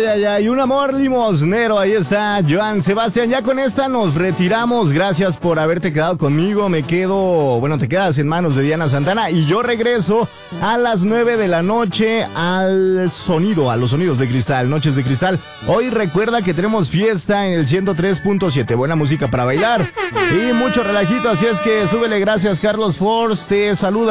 ay, ay, un amor limosnero, ahí está Joan Sebastián. Ya con esta nos retiramos, gracias por haberte quedado conmigo. Me quedo, bueno, te quedas en manos de Diana Santana y yo regreso a las 9 de la noche a los sonidos de cristal, Noches de Cristal. Hoy recuerda que tenemos fiesta en el 103.7, buena música para bailar y mucho relajito, así es que súbele. Gracias, Carlos Force, te saluda.